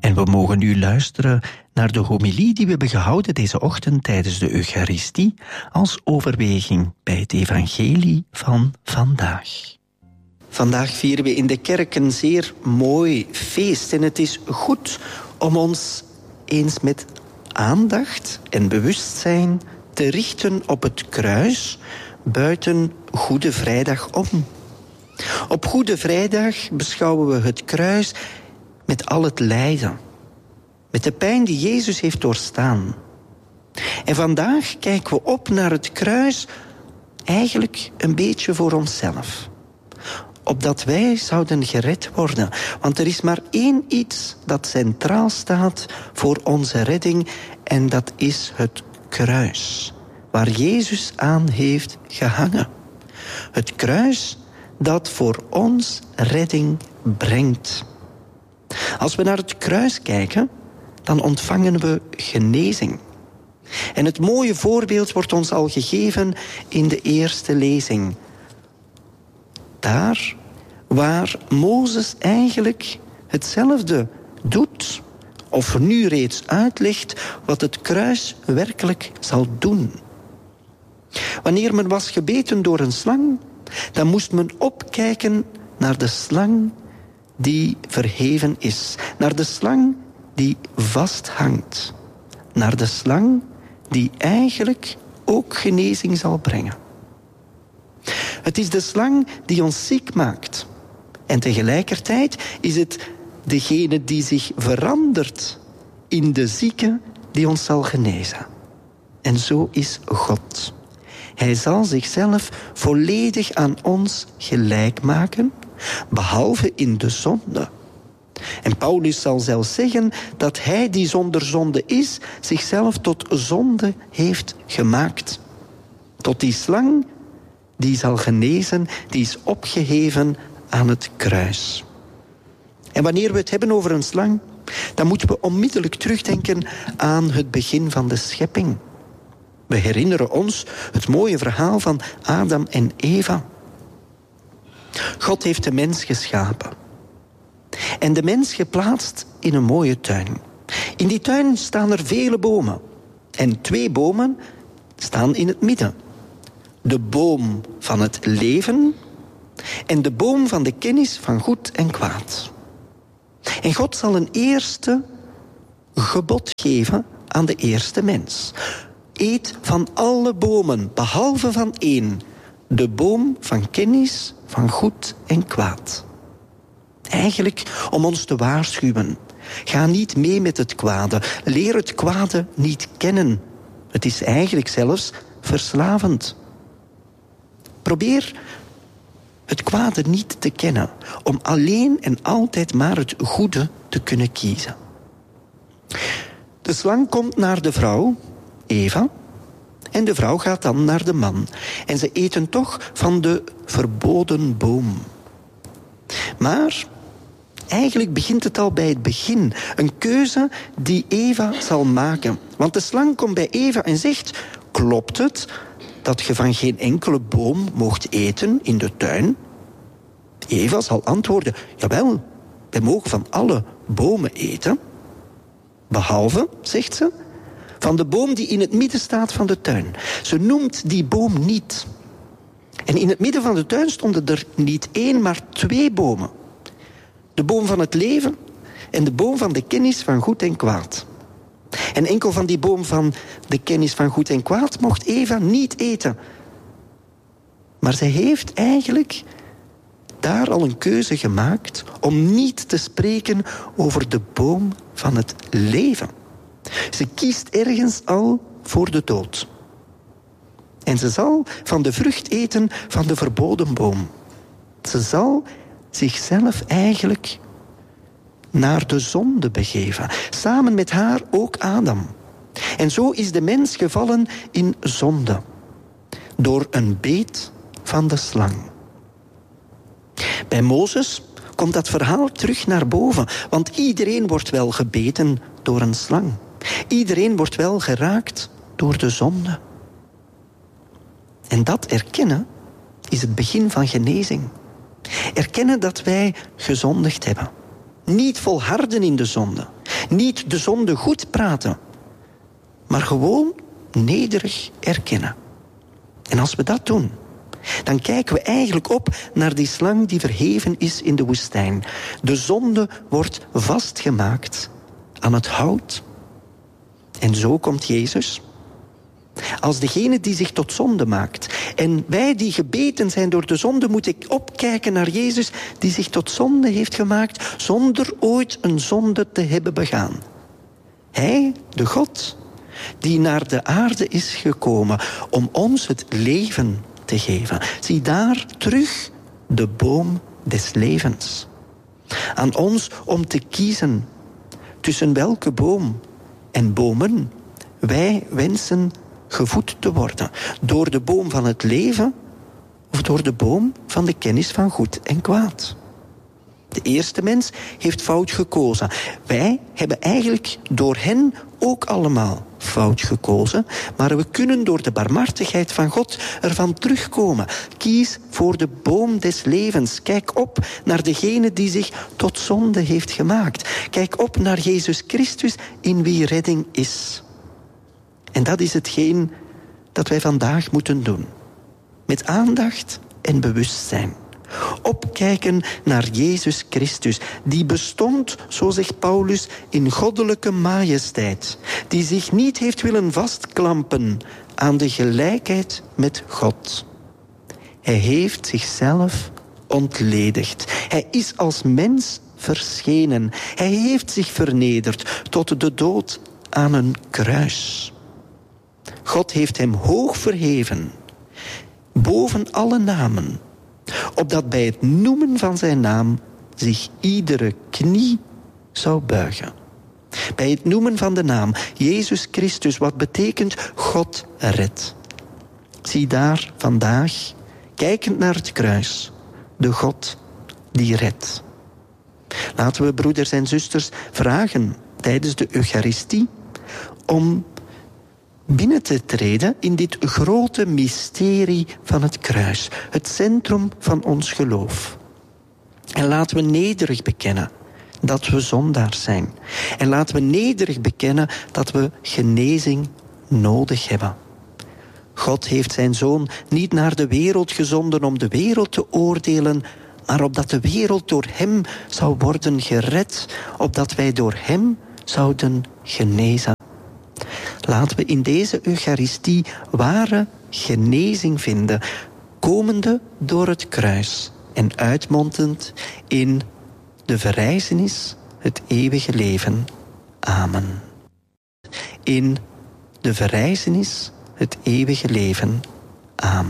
En we mogen nu luisteren naar de homilie die we hebben gehouden deze ochtend tijdens de Eucharistie als overweging bij het evangelie van vandaag. Vandaag vieren we in de kerk een zeer mooi feest en het is goed om ons eens met aandacht en bewustzijn te richten op het kruis buiten Goede Vrijdag om. Op Goede Vrijdag beschouwen we het kruis met al het lijden, met de pijn die Jezus heeft doorstaan. En vandaag kijken we op naar het kruis eigenlijk een beetje voor onszelf. Opdat wij zouden gered worden. Want er is maar één iets dat centraal staat voor onze redding en dat is het kruis, waar Jezus aan heeft gehangen. Het kruis dat voor ons redding brengt. Als we naar het kruis kijken, dan ontvangen we genezing. En het mooie voorbeeld wordt ons al gegeven in de eerste lezing. Daar waar Mozes eigenlijk hetzelfde doet, of nu reeds uitlegt wat het kruis werkelijk zal doen. Wanneer men was gebeten door een slang, dan moest men opkijken naar de slang die verheven is. Naar de slang die vasthangt. Naar de slang die eigenlijk ook genezing zal brengen. Het is de slang die ons ziek maakt. En tegelijkertijd is het degene die zich verandert in de zieke die ons zal genezen. En zo is God. Hij zal zichzelf volledig aan ons gelijk maken, behalve in de zonde. En Paulus zal zelfs zeggen dat hij die zonder zonde is, zichzelf tot zonde heeft gemaakt. Tot die slang die zal genezen, die is opgeheven aan het kruis. En wanneer we het hebben over een slang, dan moeten we onmiddellijk terugdenken aan het begin van de schepping. We herinneren ons het mooie verhaal van Adam en Eva. God heeft de mens geschapen. En de mens geplaatst in een mooie tuin. In die tuin staan er vele bomen. En 2 bomen staan in het midden. De boom van het leven en de boom van de kennis van goed en kwaad. En God zal een eerste gebod geven aan de eerste mens. Eet van alle bomen, behalve van 1. De boom van kennis van goed en kwaad. Eigenlijk om ons te waarschuwen. Ga niet mee met het kwade. Leer het kwade niet kennen. Het is eigenlijk zelfs verslavend. Probeer het kwade niet te kennen, om alleen en altijd maar het goede te kunnen kiezen. De slang komt naar de vrouw, Eva, en de vrouw gaat dan naar de man. En ze eten toch van de verboden boom. Maar eigenlijk begint het al bij het begin. Een keuze die Eva zal maken. Want de slang komt bij Eva en zegt: klopt het dat je van geen enkele boom mocht eten in de tuin? Eva zal antwoorden: jawel, wij mogen van alle bomen eten. Behalve, zegt ze, van de boom die in het midden staat van de tuin. Ze noemt die boom niet. En in het midden van de tuin stonden er niet 1, maar 2 bomen. De boom van het leven en de boom van de kennis van goed en kwaad. En enkel van die boom van de kennis van goed en kwaad mocht Eva niet eten. Maar ze heeft eigenlijk daar al een keuze gemaakt om niet te spreken over de boom van het leven. Ze kiest ergens al voor de dood. En ze zal van de vrucht eten van de verboden boom. Ze zal zichzelf eigenlijk naar de zonde begeven. Samen met haar ook Adam. En zo is de mens gevallen in zonde. Door een beet van de slang. Bij Mozes komt dat verhaal terug naar boven. Want iedereen wordt wel gebeten door een slang. Iedereen wordt wel geraakt door de zonde. En dat erkennen is het begin van genezing. Erkennen dat wij gezondigd hebben. Niet volharden in de zonde. Niet de zonde goed praten, maar gewoon nederig erkennen. En als we dat doen, dan kijken we eigenlijk op naar die slang die verheven is in de woestijn. De zonde wordt vastgemaakt aan het hout. En zo komt Jezus als degene die zich tot zonde maakt. En wij die gebeten zijn door de zonde, moeten opkijken naar Jezus die zich tot zonde heeft gemaakt zonder ooit een zonde te hebben begaan. Hij, de God, die naar de aarde is gekomen om ons het leven te geven. Zie daar terug de boom des levens. Aan ons om te kiezen tussen welke boom en bomen wij wensen gevoed te worden. Door de boom van het leven of door de boom van de kennis van goed en kwaad. De eerste mens heeft fout gekozen. Wij hebben eigenlijk door hen ook allemaal fout gekozen. Maar we kunnen door de barmhartigheid van God ervan terugkomen. Kies voor de boom des levens. Kijk op naar degene die zich tot zonde heeft gemaakt. Kijk op naar Jezus Christus in wie redding is. En dat is hetgeen dat wij vandaag moeten doen. Met aandacht en bewustzijn. Opkijken naar Jezus Christus, die bestond, zo zegt Paulus, in goddelijke majesteit. Die zich niet heeft willen vastklampen aan de gelijkheid met God. Hij heeft zichzelf ontledigd. Hij is als mens verschenen. Hij heeft zich vernederd tot de dood aan een kruis. God heeft hem hoog verheven, boven alle namen, opdat bij het noemen van zijn naam zich iedere knie zou buigen. Bij het noemen van de naam Jezus Christus, wat betekent God redt. Zie daar vandaag, kijkend naar het kruis, de God die redt. Laten we broeders en zusters vragen tijdens de Eucharistie om binnen te treden in dit grote mysterie van het kruis. Het centrum van ons geloof. En laten we nederig bekennen dat we zondaars zijn. En laten we nederig bekennen dat we genezing nodig hebben. God heeft zijn Zoon niet naar de wereld gezonden om de wereld te oordelen, maar opdat de wereld door hem zou worden gered, opdat wij door hem zouden genezen. Laten we in deze Eucharistie ware genezing vinden, komende door het kruis en uitmondend in de verrijzenis, het eeuwige leven. Amen. In de verrijzenis, het eeuwige leven. Amen.